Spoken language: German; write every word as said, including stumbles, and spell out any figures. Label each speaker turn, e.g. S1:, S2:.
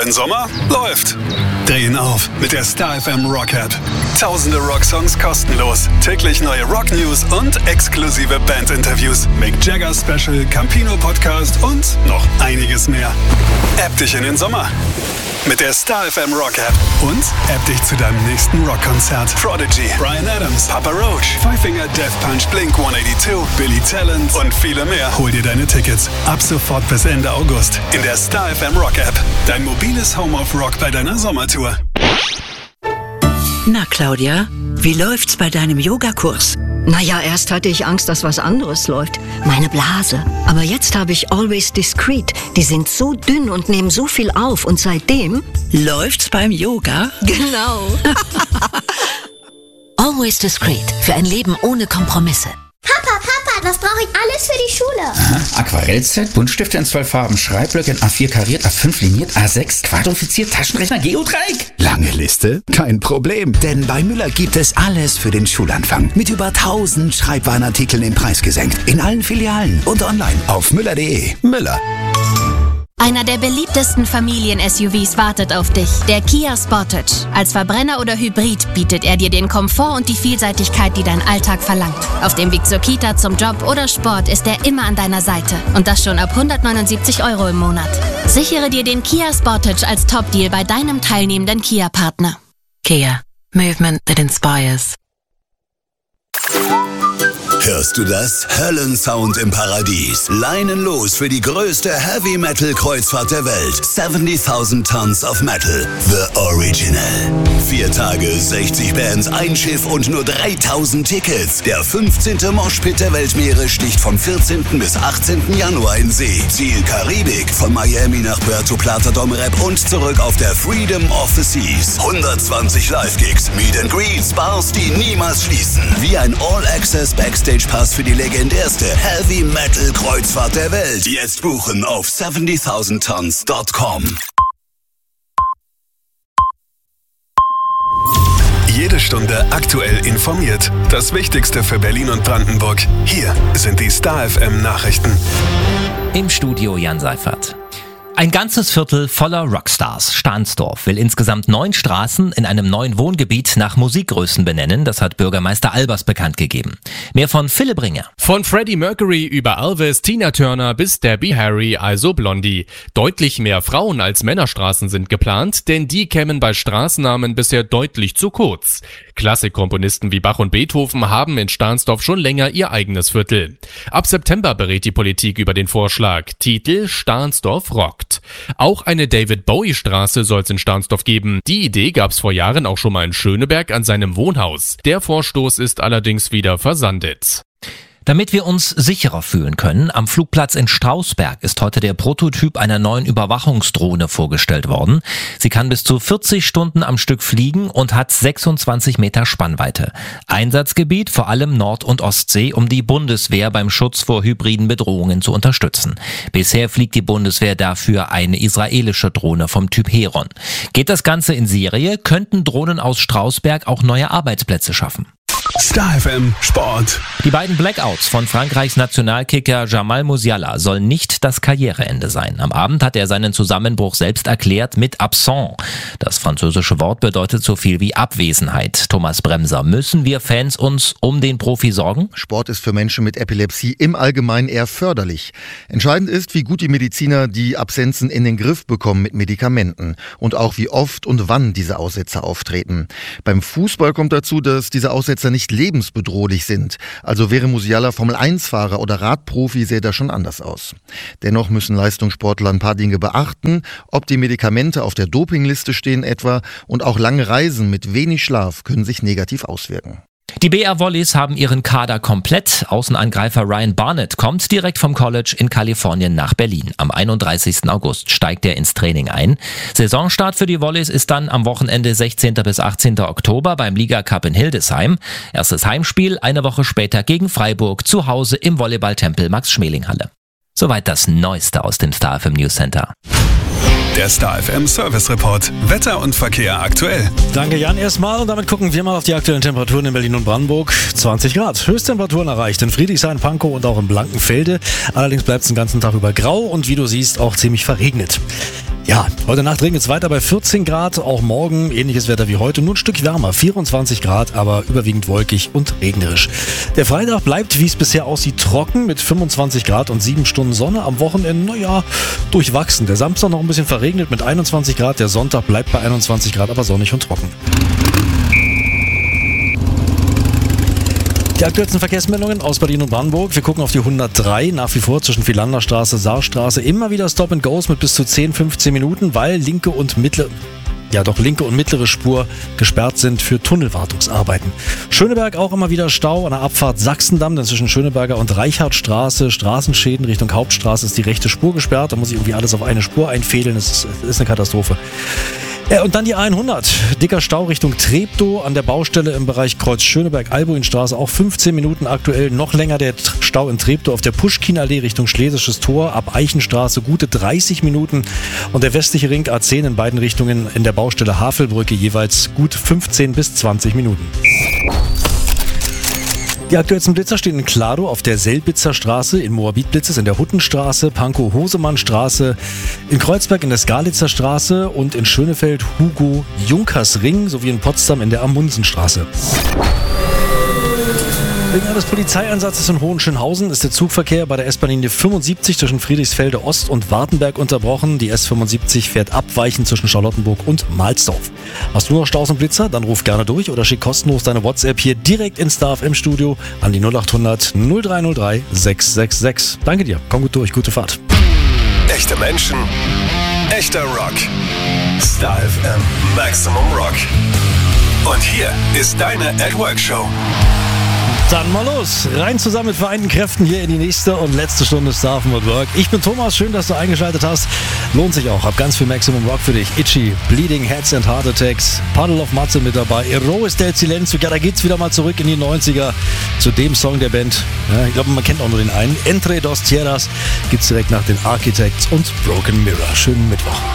S1: Dein Sommer läuft. Drehen auf mit der Star F M Rock App. Tausende Rocksongs kostenlos, täglich neue Rock News und exklusive Bandinterviews, Mick Jagger Special, Campino Podcast und noch einiges mehr. App dich in den Sommer mit der Star F M Rock App und App dich zu deinem nächsten Rockkonzert. Prodigy, Bryan Adams, Papa Roach, Five Finger Death Punch, Blink hundertzweiundachtzig, Billy Talent und viele mehr. Hol dir deine Tickets ab sofort bis Ende August in der Star F M Rock App. Dein mobiles Home of Rock bei deiner Sommertour.
S2: Na Claudia, wie läuft's bei deinem Yogakurs?
S3: Naja, erst hatte ich Angst, dass was anderes läuft. Meine Blase. Aber jetzt habe ich Always Discreet. Die sind so dünn und nehmen so viel auf. Und seitdem...
S2: Läuft's beim Yoga?
S3: Genau.
S4: Always Discreet. Für ein Leben ohne Kompromisse.
S5: Papa, Papa, was brauche ich alles für die Schule?
S6: Aha, Aquarellset, Buntstifte in zwölf Farben, Schreibblöcke in A vier kariert, A fünf liniert, A sechs quadrifiziert, Taschenrechner, Geodreieck.
S7: Lange Liste? Kein Problem, denn bei Müller gibt es alles für den Schulanfang. Mit über tausend Schreibwarenartikeln im Preis gesenkt. In allen Filialen und online auf müller punkt de. Müller.
S8: Einer der beliebtesten Familien-S U Vs wartet auf dich, der Kia Sportage. Als Verbrenner oder Hybrid bietet er dir den Komfort und die Vielseitigkeit, die dein Alltag verlangt. Auf dem Weg zur Kita, zum Job oder Sport ist er immer an deiner Seite. Und das schon ab hundertneunundsiebzig Euro im Monat. Sichere dir den Kia Sportage als Top-Deal bei deinem teilnehmenden Kia-Partner.
S4: Kia. Movement that inspires.
S9: Hörst du das? Höllensound im Paradies. Leinen los für die größte Heavy-Metal-Kreuzfahrt der Welt. siebzigtausend Tons of Metal. The Original. Vier Tage, sechzig Bands, ein Schiff und nur dreitausend Tickets. Der fünfzehnte Moshpit der Weltmeere sticht vom vierzehnten bis achtzehnten Januar in See. Ziel Karibik. Von Miami nach Puerto Plata Dom Rep und zurück auf der Freedom of the Seas. hundertzwanzig Live-Gigs, Meet and Greets, Bars, die niemals schließen. Wie ein All-Access Backstage Pass für die legendärste Heavy Metal Kreuzfahrt der Welt. Jetzt buchen auf siebzigtausend tons Punkt com.
S1: Jede Stunde aktuell informiert. Das Wichtigste für Berlin und Brandenburg. Hier sind die Star F M Nachrichten.
S10: Im Studio Jan Seifert. Ein ganzes Viertel voller Rockstars. Stahnsdorf will insgesamt neun Straßen in einem neuen Wohngebiet nach Musikgrößen benennen. Das hat Bürgermeister Albers bekannt gegeben. Mehr von Philipp Ringer.
S11: Von Freddie Mercury über Elvis, Tina Turner bis Debbie Harry, also Blondie. Deutlich mehr Frauen als Männerstraßen sind geplant, denn die kämen bei Straßennamen bisher deutlich zu kurz. Klassikkomponisten wie Bach und Beethoven haben in Stahnsdorf schon länger ihr eigenes Viertel. Ab September berät die Politik über den Vorschlag. Titel: Stahnsdorf rockt. Auch eine David-Bowie-Straße soll es in Stahnsdorf geben. Die Idee gab's vor Jahren auch schon mal in Schöneberg an seinem Wohnhaus. Der Vorstoß ist allerdings wieder versandet.
S10: Damit wir uns sicherer fühlen können, am Flugplatz in Strausberg ist heute der Prototyp einer neuen Überwachungsdrohne vorgestellt worden. Sie kann bis zu vierzig Stunden am Stück fliegen und hat sechsundzwanzig Meter Spannweite. Einsatzgebiet vor allem Nord- und Ostsee, um die Bundeswehr beim Schutz vor hybriden Bedrohungen zu unterstützen. Bisher fliegt die Bundeswehr dafür eine israelische Drohne vom Typ Heron. Geht das Ganze in Serie, könnten Drohnen aus Strausberg auch neue Arbeitsplätze schaffen.
S1: Star F M Sport.
S10: Die beiden Blackouts von Frankreichs Nationalkicker Jamal Musiala sollen nicht das Karriereende sein. Am Abend hat er seinen Zusammenbruch selbst erklärt mit absent. Das französische Wort bedeutet so viel wie Abwesenheit. Thomas Bremser, müssen wir Fans uns um den Profi sorgen?
S12: Sport ist für Menschen mit Epilepsie im Allgemeinen eher förderlich. Entscheidend ist, wie gut die Mediziner die Absenzen in den Griff bekommen mit Medikamenten und auch wie oft und wann diese Aussetzer auftreten. Beim Fußball kommt dazu, dass diese Aussetzer nicht lebensbedrohlich sind. Also wäre Musiala Formel eins Fahrer oder Radprofi, sähe das schon anders aus. Dennoch müssen Leistungssportler ein paar Dinge beachten, ob die Medikamente auf der Dopingliste stehen etwa, und auch lange Reisen mit wenig Schlaf können sich negativ auswirken.
S10: Die B R Volleys haben ihren Kader komplett. Außenangreifer Ryan Barnett kommt direkt vom College in Kalifornien nach Berlin. Am einunddreißigsten August steigt er ins Training ein. Saisonstart für die Volleys ist dann am Wochenende sechzehnten bis achtzehnten Oktober beim Liga Cup in Hildesheim. Erstes Heimspiel eine Woche später gegen Freiburg, zu Hause im Volleyballtempel Max-Schmeling-Halle. Soweit das Neueste aus dem Star F M News Center.
S1: Der Star F M Service Report. Wetter und Verkehr aktuell.
S13: Danke Jan erstmal, und damit gucken wir mal auf die aktuellen Temperaturen in Berlin und Brandenburg. zwanzig Grad. Höchsttemperaturen erreicht in Friedrichshain, Pankow und auch in Blankenfelde. Allerdings bleibt es den ganzen Tag über grau und wie du siehst auch ziemlich verregnet. Ja, heute Nacht regnet es weiter bei vierzehn Grad, auch morgen ähnliches Wetter wie heute, nur ein Stück wärmer, vierundzwanzig Grad, aber überwiegend wolkig und regnerisch. Der Freitag bleibt, wie es bisher aussieht, trocken mit fünfundzwanzig Grad und sieben Stunden Sonne. Am Wochenende, naja, durchwachsen. Der Samstag noch ein bisschen verregnet mit einundzwanzig Grad, der Sonntag bleibt bei einundzwanzig Grad, aber sonnig und trocken. Die aktuellsten Verkehrsmeldungen aus Berlin und Brandenburg. Wir gucken auf die hundertdrei, nach wie vor zwischen Philanderstraße, Saarstraße. Immer wieder Stop and Goes mit bis zu zehn, fünfzehn Minuten, weil linke und mittlere, ja doch linke und mittlere Spur gesperrt sind für Tunnelwartungsarbeiten. Schöneberg auch immer wieder Stau an der Abfahrt Sachsendamm, denn zwischen Schöneberger und Reichartstraße, Straßenschäden Richtung Hauptstraße ist die rechte Spur gesperrt. Da muss ich irgendwie alles auf eine Spur einfädeln. Das ist, das ist eine Katastrophe. Ja, und dann die hundert. Dicker Stau Richtung Treptow an der Baustelle im Bereich Kreuz Schöneberg-Albuinstraße. Auch fünfzehn Minuten aktuell. Noch länger der Stau in Treptow auf der Puschkinallee Richtung Schlesisches Tor. Ab Eichenstraße gute dreißig Minuten. Und der westliche Ring A zehn in beiden Richtungen in der Baustelle Havelbrücke jeweils gut fünfzehn bis zwanzig Minuten. Die aktuellsten Blitzer stehen in Kladow auf der Selbitzer Straße, in Moabit Blitzes in der Huttenstraße, Pankow-Hosemann-Straße, in Kreuzberg in der Skalitzer Straße und in Schönefeld Hugo-Junkers-Ring sowie in Potsdam in der Amundsenstraße. Wegen eines Polizeieinsatzes in Hohenschönhausen ist der Zugverkehr bei der S-Bahn-Linie fünfundsiebzig zwischen Friedrichsfelde Ost und Wartenberg unterbrochen. Die S fünfundsiebzig fährt abweichend zwischen Charlottenburg und Mahlsdorf. Hast du noch Staus und Blitzer? Dann ruf gerne durch oder schick kostenlos deine WhatsApp hier direkt ins Star F M Studio an die null acht hundert null drei null drei sechs sechs sechs. Danke dir, komm gut durch, gute Fahrt.
S1: Echte Menschen, echter Rock. Star F M Maximum Rock. Und hier ist deine At Work Show.
S13: Dann mal los. Rein zusammen mit vereinten Kräften hier in die nächste und letzte Stunde Star F M at Work. Ich bin Thomas, schön, dass du eingeschaltet hast. Lohnt sich auch. Hab ganz viel Maximum Rock für dich. Itchy, Bleeding Heads and Heart Attacks, Puddle of Matze mit dabei, Heroes del Silencio. Ja, da geht's wieder mal zurück in die neunziger zu dem Song der Band. Ja, ich glaube, man kennt auch nur den einen. Entre dos Tierras gibt's direkt nach den Architects und Broken Mirror. Schönen Mittwoch.